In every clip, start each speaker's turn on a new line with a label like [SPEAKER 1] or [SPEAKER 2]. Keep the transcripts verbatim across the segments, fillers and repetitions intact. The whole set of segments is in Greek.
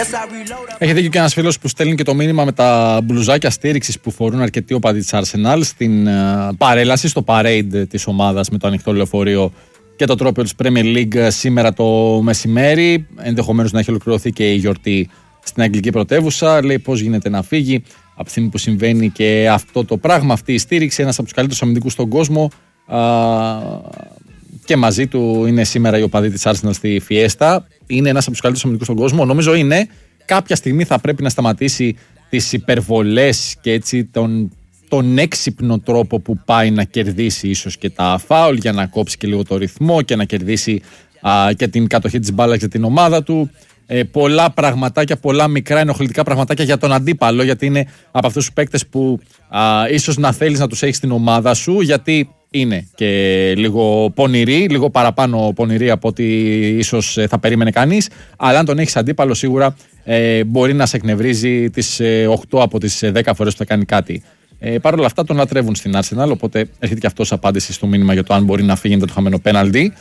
[SPEAKER 1] Έχει δίκιο και ένας φίλος που στέλνει και το μήνυμα με τα μπλουζάκια στήριξης που φορούν αρκετοί οπαδοί της Arsenal στην uh, παρέλαση, στο parade της ομάδας με το ανοιχτό λεωφορείο και το τρόπαιο της Premier League σήμερα το μεσημέρι. Ενδεχομένως να έχει ολοκληρωθεί και η γιορτή στην αγγλική πρωτεύουσα. Λέει πώς γίνεται να φύγει από τη στιγμή που συμβαίνει και αυτό το πράγμα, αυτή η στήριξη. Ένας από τους καλύτερους αμυντικούς στον κόσμο. Uh, και μαζί του είναι σήμερα οι οπαδοί της Arsenal στη Fiesta. Είναι ένας από τους καλύτερους αμυντικούς στον κόσμο. Νομίζω είναι. Κάποια στιγμή θα πρέπει να σταματήσει τις υπερβολές και έτσι τον, τον έξυπνο τρόπο που πάει να κερδίσει ίσως και τα φάουλ για να κόψει και λίγο το ρυθμό και να κερδίσει α, και την κατοχή της μπάλας για την ομάδα του. Ε, πολλά πραγματάκια, πολλά μικρά ενοχλητικά πραγματάκια για τον αντίπαλο, γιατί είναι από αυτούς τους παίκτες που α, ίσως να θέλεις να τους έχεις στην ομάδα σου, γιατί είναι και λίγο πονηρή, λίγο παραπάνω πονηρή από ό,τι ίσως θα περίμενε κανείς, αλλά αν τον έχεις αντίπαλο σίγουρα ε, μπορεί να σε εκνευρίζει τις ε, οκτώ από τις δέκα φορές που θα κάνει κάτι. Ε, Παρ' όλα αυτά τον λατρεύουν στην Arsenal, οπότε έρχεται και αυτός απάντηση στο μήνυμα για το αν μπορεί να φύγει το χαμένο πέναλτι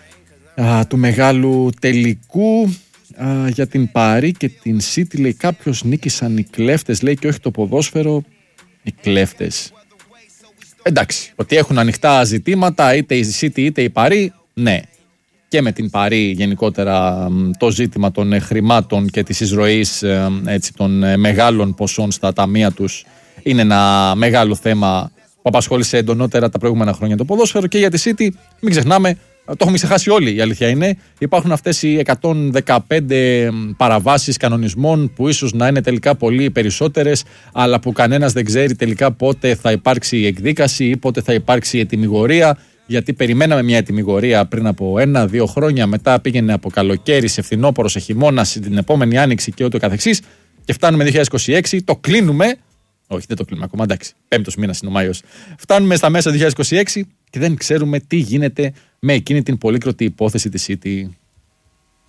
[SPEAKER 1] του μεγάλου τελικού. Α, για την Παρί και την City λέει κάποιος νίκησαν οι κλέφτες, λέει, και όχι το ποδόσφαιρο. Οι κλέφτες, εντάξει, ότι έχουν ανοιχτά ζητήματα είτε η City είτε η Παρί, ναι. Και με την Παρί γενικότερα το ζήτημα των χρημάτων και της εισρωής έτσι, των μεγάλων ποσών στα ταμεία τους είναι ένα μεγάλο θέμα που απασχόλησε εντονότερα τα προηγούμενα χρόνια το ποδόσφαιρο. Και για τη City μην ξεχνάμε, το έχουμε ξεχάσει όλοι, η αλήθεια είναι. Υπάρχουν αυτές οι εκατόν δεκαπέντε παραβάσεις κανονισμών που ίσως να είναι τελικά πολύ περισσότερες, αλλά που κανένας δεν ξέρει τελικά πότε θα υπάρξει η εκδίκαση ή πότε θα υπάρξει η ετυμηγορία. Γιατί περιμέναμε μια ετυμηγορία πριν από ένα-δύο χρόνια, μετά πήγαινε από καλοκαίρι σε φθινόπωρο, σε χειμώνα, την επόμενη άνοιξη και ούτω καθεξής. Και φτάνουμε δύο χιλιάδες είκοσι έξι, το κλείνουμε. Όχι, δεν το κλείνουμε ακόμα, εντάξει. Πέμπτος μήνας είναι ο Μάιος. Φτάνουμε στα μέσα δύο χιλιάδες είκοσι έξι και δεν ξέρουμε τι γίνεται με εκείνη την πολύκροτη υπόθεση της City.